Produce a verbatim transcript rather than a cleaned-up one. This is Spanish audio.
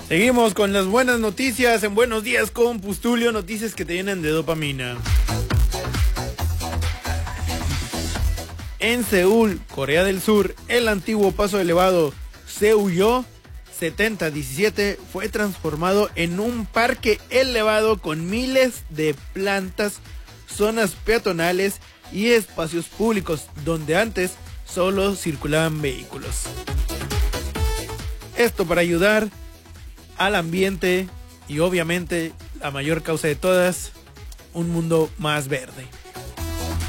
Seguimos con las buenas noticias en Buenos Días con Pustulio, noticias que te llenan de dopamina. En Seúl, Corea del Sur, el antiguo paso elevado Seo-yo setenta diecisiete fue transformado en un parque elevado con miles de plantas, zonas peatonales y espacios públicos donde antes solo circulaban vehículos. Esto para ayudar al ambiente y obviamente la mayor causa de todas, un mundo más verde.